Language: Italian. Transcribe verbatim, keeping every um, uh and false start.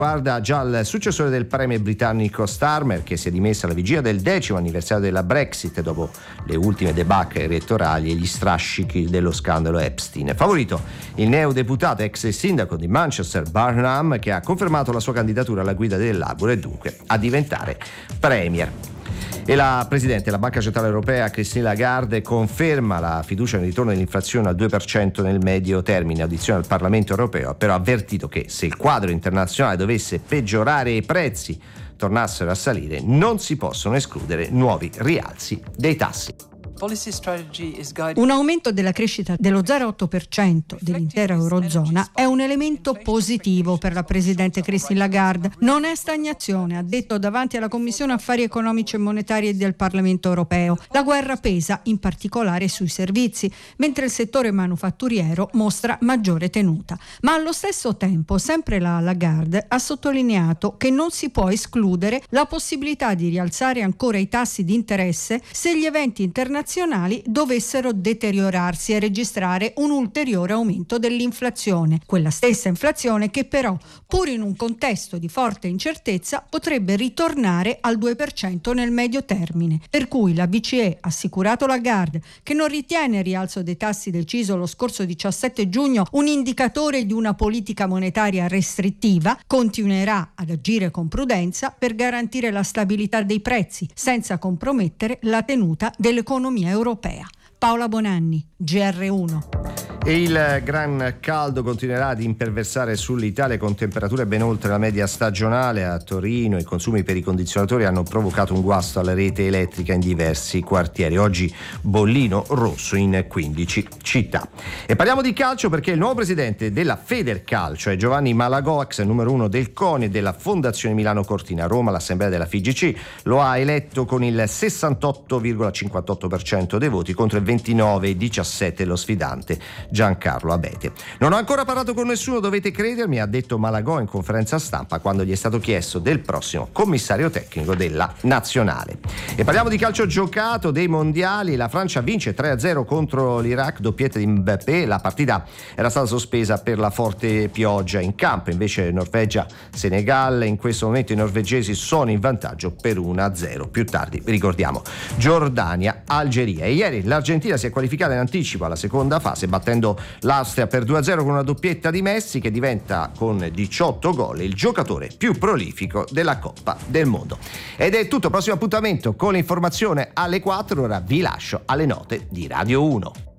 Guarda già il successore del premier britannico Starmer, che si è dimesso alla vigilia del decimo anniversario della Brexit dopo le ultime debacle elettorali e gli strascichi dello scandalo Epstein. Favorito il neodeputato ex sindaco di Manchester Barnum, che ha confermato la sua candidatura alla guida del Labour e dunque a diventare premier. E la Presidente della Banca Centrale Europea Christine Lagarde conferma la fiducia nel ritorno dell'inflazione al due per cento nel medio termine. Audizione al Parlamento Europeo ha però avvertito che se il quadro internazionale dovesse peggiorare e i prezzi tornassero a salire, non si possono escludere nuovi rialzi dei tassi. Un aumento della crescita dello zero virgola otto per cento dell'intera Eurozona è un elemento positivo per la Presidente Christine Lagarde. Non è stagnazione, ha detto davanti alla Commissione Affari Economici e Monetari del Parlamento Europeo. La guerra pesa in particolare sui servizi, mentre il settore manufatturiero mostra maggiore tenuta. Ma allo stesso tempo, sempre la Lagarde ha sottolineato che non si può escludere la possibilità di rialzare ancora i tassi di interesse se gli eventi internazionali dovessero deteriorarsi e registrare un ulteriore aumento dell'inflazione, quella stessa inflazione che però, pur in un contesto di forte incertezza, potrebbe ritornare al due per cento nel medio termine, per cui la B C E ha assicurato Lagarde che non ritiene il rialzo dei tassi deciso lo scorso diciassette giugno un indicatore di una politica monetaria restrittiva, continuerà ad agire con prudenza per garantire la stabilità dei prezzi senza compromettere la tenuta dell'economia europea. Paola Bonanni, G R uno. E il gran caldo continuerà ad imperversare sull'Italia con temperature ben oltre la media stagionale. A Torino i consumi per i condizionatori hanno provocato un guasto alla rete elettrica in diversi quartieri. Oggi bollino rosso in quindici città. E parliamo di calcio perché il nuovo presidente della Federcalcio è Giovanni Malagò, ex numero uno del CONI e della Fondazione Milano Cortina. A Roma l'assemblea della F I G C lo ha eletto con il sessantotto virgola cinquantotto per cento dei voti contro il ventinove virgola diciassette lo sfidante Giancarlo Abete. Non ho ancora parlato con nessuno, dovete credermi, ha detto Malagò in conferenza stampa quando gli è stato chiesto del prossimo commissario tecnico della nazionale. E parliamo di calcio giocato, dei mondiali. La Francia vince tre a zero contro l'Iraq, doppietta di Mbappé. La partita era stata sospesa per la forte pioggia in campo, invece Norvegia-Senegal. In questo momento i norvegesi sono in vantaggio per uno a zero. Più tardi, ricordiamo, Giordania-Algeria. E ieri l'Argentina si è qualificata in anticipo alla seconda fase battendo l'Austria per due a zero con una doppietta di Messi, che diventa con diciotto gol il giocatore più prolifico della Coppa del Mondo. Ed è tutto, prossimo appuntamento con l'informazione alle quattro. Ora vi lascio alle note di Radio uno.